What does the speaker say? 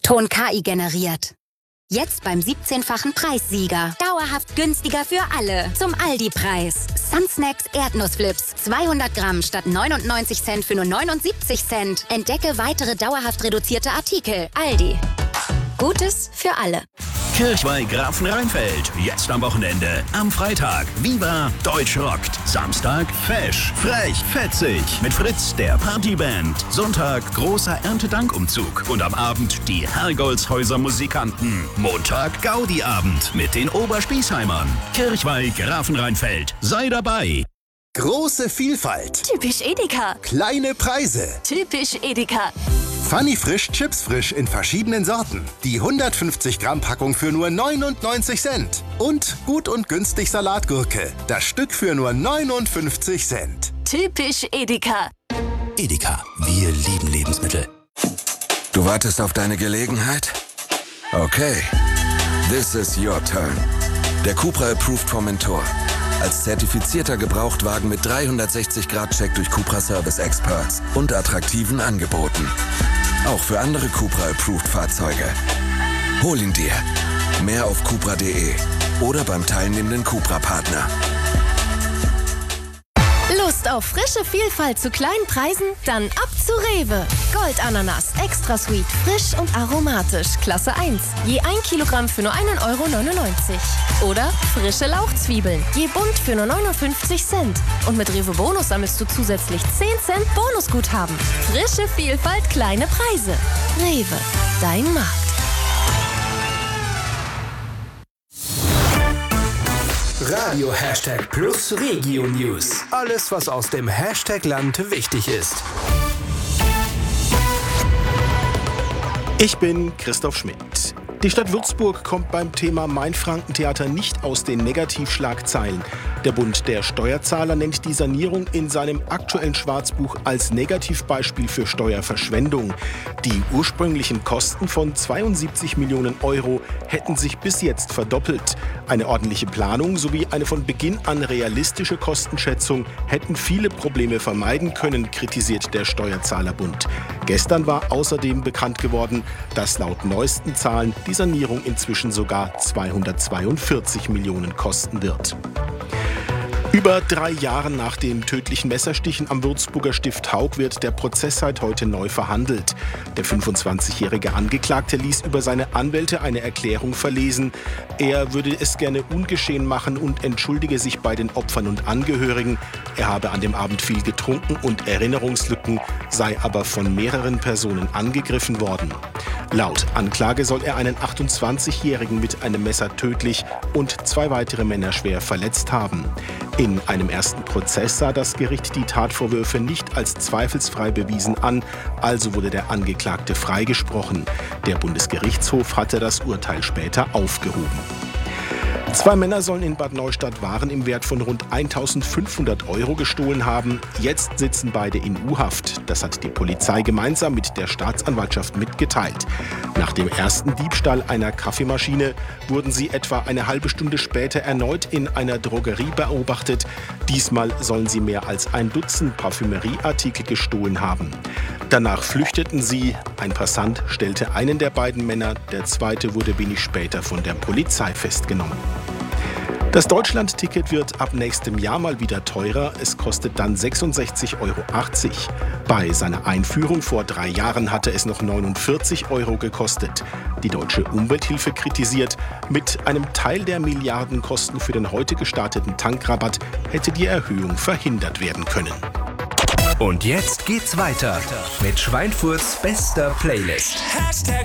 Ton KI generiert. Jetzt beim 17-fachen Preissieger. Dauerhaft günstiger für alle. Zum Aldi-Preis. Sunsnacks Erdnussflips. 200 Gramm statt 99 Cent für nur 79 Cent. Entdecke weitere dauerhaft reduzierte Artikel. Aldi. Gutes für alle. Kirchweih Grafenrheinfeld. Jetzt am Wochenende. Am Freitag Viva Deutsch rockt. Samstag Fesch, frech, fetzig. Mit Fritz, der Partyband. Sonntag großer Erntedankumzug. Und am Abend die Herrgoldzhäuser Musikanten. Montag Gaudi-Abend mit den Oberspießheimern. Kirchweih Grafenrheinfeld. Sei dabei. Große Vielfalt. Typisch Edeka. Kleine Preise. Typisch Edeka. Funny Frisch Chips Frisch in verschiedenen Sorten. Die 150 Gramm Packung für nur 99 Cent. Und gut und günstig Salatgurke. Das Stück für nur 59 Cent. Typisch Edeka. Edeka, wir lieben Lebensmittel. Du wartest auf deine Gelegenheit? Okay, this is your turn. Der Cupra Approved Formentor. Als zertifizierter Gebrauchtwagen mit 360-Grad-Check durch Cupra Service Experts und attraktiven Angeboten. Auch für andere Cupra Approved Fahrzeuge. Hol ihn dir. Mehr auf cupra.de oder beim teilnehmenden Cupra-Partner. Lust auf frische Vielfalt zu kleinen Preisen? Dann ab zu Rewe. Goldananas, extra sweet, frisch und aromatisch, Klasse 1. Je 1 Kilogramm für nur 1,99 €. Oder frische Lauchzwiebeln, je bunt für nur 59 Cent. Und mit Rewe Bonus sammelst du zusätzlich 10 Cent Bonusguthaben. Frische Vielfalt, kleine Preise. Rewe, dein Markt. Radio #Plus Regio News. Alles, was aus dem Hashtag-Land wichtig ist. Ich bin Christoph Schmidt. Die Stadt Würzburg kommt beim Thema Mainfranken-Theater nicht aus den Negativschlagzeilen. Der Bund der Steuerzahler nennt die Sanierung in seinem aktuellen Schwarzbuch als Negativbeispiel für Steuerverschwendung. Die ursprünglichen Kosten von 72 Millionen € hätten sich bis jetzt verdoppelt. Eine ordentliche Planung sowie eine von Beginn an realistische Kostenschätzung hätten viele Probleme vermeiden können, kritisiert der Steuerzahlerbund. Gestern war außerdem bekannt geworden, dass laut neuesten Zahlen die Sanierung inzwischen sogar 242 Millionen kosten wird. Über 3 Jahre nach den tödlichen Messerstichen am Würzburger Stift Haug wird der Prozess seit heute neu verhandelt. Der 25-jährige Angeklagte ließ über seine Anwälte eine Erklärung verlesen. Er würde es gerne ungeschehen machen und entschuldige sich bei den Opfern und Angehörigen. Er habe an dem Abend viel getrunken und Erinnerungslücken, sei aber von mehreren Personen angegriffen worden. Laut Anklage soll er einen 28-Jährigen mit einem Messer tödlich und 2 weitere Männer schwer verletzt haben. In einem ersten Prozess sah das Gericht die Tatvorwürfe nicht als zweifelsfrei bewiesen an, also wurde der Angeklagte freigesprochen. Der Bundesgerichtshof hatte das Urteil später aufgehoben. 2 Männer sollen in Bad Neustadt Waren im Wert von rund 1.500 € gestohlen haben. Jetzt sitzen beide in U-Haft. Das hat die Polizei gemeinsam mit der Staatsanwaltschaft mitgeteilt. Nach dem ersten Diebstahl einer Kaffeemaschine wurden sie etwa eine halbe Stunde später erneut in einer Drogerie beobachtet. Diesmal sollen sie mehr als 1 Dutzend Parfümerieartikel gestohlen haben. Danach flüchteten sie. Ein Passant stellte einen der beiden Männer, der zweite wurde wenig später von der Polizei festgenommen. Das Deutschland-Ticket wird ab nächstem Jahr mal wieder teurer. Es kostet dann 66,80 €. Bei seiner Einführung vor 3 Jahren hatte es noch 49 € gekostet. Die Deutsche Umwelthilfe kritisiert, mit einem Teil der Milliardenkosten für den heute gestarteten Tankrabatt hätte die Erhöhung verhindert werden können. Und jetzt geht's weiter mit Schweinfurts bester Playlist.